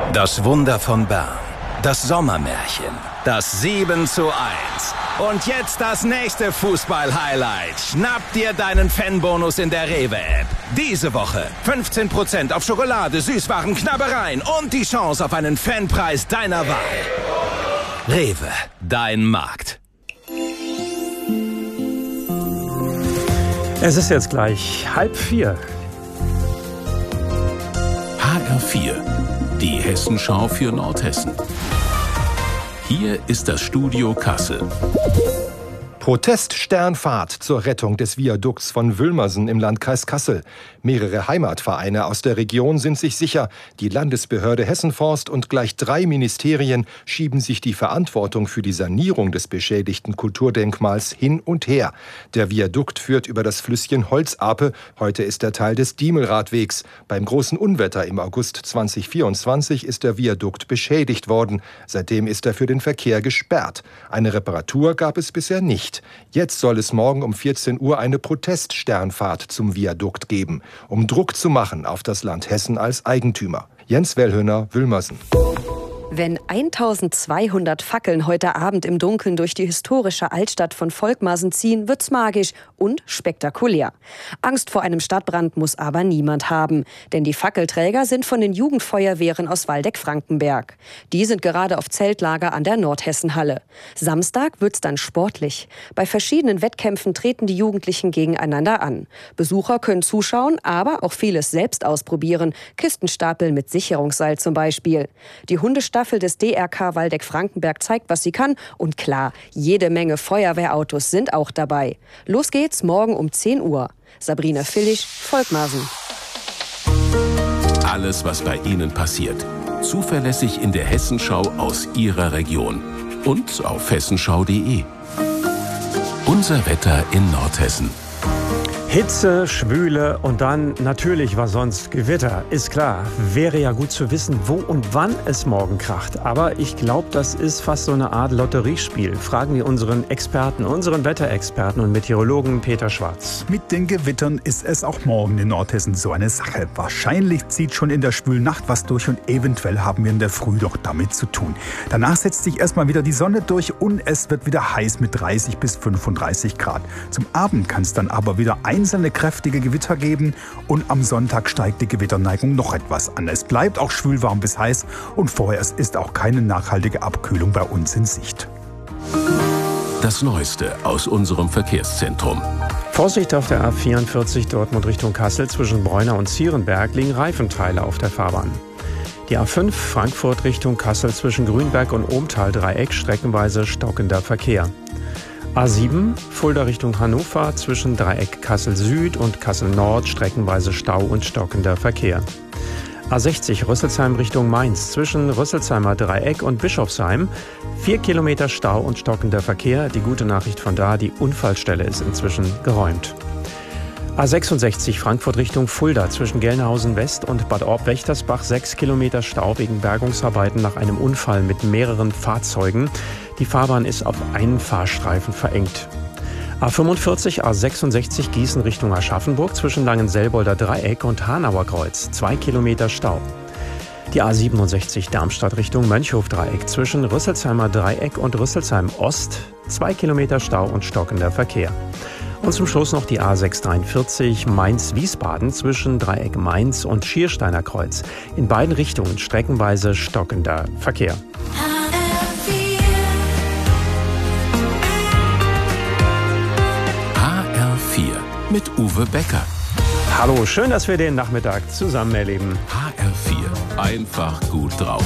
Das Wunder von Bern. Das Sommermärchen. Das 7:1. Und jetzt das nächste Fußball-Highlight. Schnapp dir deinen Fanbonus in der Rewe-App. Diese Woche 15% auf Schokolade, Süßwaren, Knabbereien und die Chance auf einen Fanpreis deiner Wahl. Rewe, dein Markt. Es ist jetzt gleich 3:30. HR4, die Hessenschau für Nordhessen. Hier ist das Studio Kassel. Proteststernfahrt zur Rettung des Viadukts von Wülmersen im Landkreis Kassel. Mehrere Heimatvereine aus der Region sind sich sicher, die Landesbehörde Hessenforst und gleich 3 Ministerien schieben sich die Verantwortung für die Sanierung des beschädigten Kulturdenkmals hin und her. Der Viadukt führt über das Flüsschen Holzape. Heute ist er Teil des Diemelradwegs. Beim großen Unwetter im August 2024 ist der Viadukt beschädigt worden. Seitdem ist er für den Verkehr gesperrt. Eine Reparatur gab es bisher nicht. Jetzt soll es morgen um 14 Uhr eine Proteststernfahrt zum Viadukt geben, um Druck zu machen auf das Land Hessen als Eigentümer. Jens Wellhöner, Wülmersen. Wenn 1200 Fackeln heute Abend im Dunkeln durch die historische Altstadt von Volkmarsen ziehen, wird's magisch und spektakulär. Angst vor einem Stadtbrand muss aber niemand haben, denn die Fackelträger sind von den Jugendfeuerwehren aus Waldeck-Frankenberg. Die sind gerade auf Zeltlager an der Nordhessenhalle. Samstag wird's dann sportlich. Bei verschiedenen Wettkämpfen treten die Jugendlichen gegeneinander an. Besucher können zuschauen, aber auch vieles selbst ausprobieren. Kistenstapeln mit Sicherungsseil zum Beispiel. Die Hundestaffel des DRK Waldeck-Frankenberg zeigt, was sie kann. Und klar, jede Menge Feuerwehrautos sind auch dabei. Los geht's morgen um 10 Uhr. Sabrina Villig, Volkmarsen. Alles, was bei Ihnen passiert. Zuverlässig in der Hessenschau aus Ihrer Region. Und auf hessenschau.de. Unser Wetter in Nordhessen. Hitze, Schwüle und dann natürlich, was sonst, Gewitter. Ist klar, wäre ja gut zu wissen, wo und wann es morgen kracht. Aber ich glaube, das ist fast so eine Art Lotteriespiel. Fragen wir unseren Experten, unseren Wetterexperten und Meteorologen Peter Schwarz. Mit den Gewittern ist es auch morgen in Nordhessen so eine Sache. Wahrscheinlich zieht schon in der schwülen Nacht was durch und eventuell haben wir in der Früh doch damit zu tun. Danach setzt sich erstmal wieder die Sonne durch und es wird wieder heiß mit 30 bis 35 Grad. Zum Abend kann es dann aber wieder einzelne kräftige Gewitter geben und am Sonntag steigt die Gewitterneigung noch etwas an. Es bleibt auch schwül warm bis heiß und vorerst ist auch keine nachhaltige Abkühlung bei uns in Sicht. Das Neueste aus unserem Verkehrszentrum. Vorsicht auf der A44 Dortmund Richtung Kassel. Zwischen Bräuner und Zierenberg liegen Reifenteile auf der Fahrbahn. Die A5 Frankfurt Richtung Kassel zwischen Grünberg und Ohmtal-Dreieck streckenweise stockender Verkehr. A7 Fulda Richtung Hannover zwischen Dreieck Kassel Süd und Kassel Nord streckenweise Stau und stockender Verkehr. A60 Rüsselsheim Richtung Mainz zwischen Rüsselsheimer Dreieck und Bischofsheim 4 Kilometer Stau und stockender Verkehr. Die gute Nachricht von da, die Unfallstelle ist inzwischen geräumt. A66 Frankfurt Richtung Fulda zwischen Gelnhausen West und Bad Orb-Wächtersbach 6 Kilometer Stau wegen Bergungsarbeiten nach einem Unfall mit mehreren Fahrzeugen. Die Fahrbahn ist auf einen Fahrstreifen verengt. A45 A66 Gießen Richtung Aschaffenburg zwischen Langenselbolder Dreieck und Hanauer Kreuz 2 Kilometer Stau. Die A67 Darmstadt Richtung Mönchhof-Dreieck zwischen Rüsselsheimer Dreieck und Rüsselsheim Ost 2 Kilometer Stau und stockender Verkehr. Und zum Schluss noch die A643 Mainz-Wiesbaden zwischen Dreieck Mainz und Schiersteiner Kreuz. In beiden Richtungen streckenweise stockender Verkehr. HR4 mit Uwe Becker. Hallo, schön, dass wir den Nachmittag zusammen erleben. HR4, einfach gut drauf.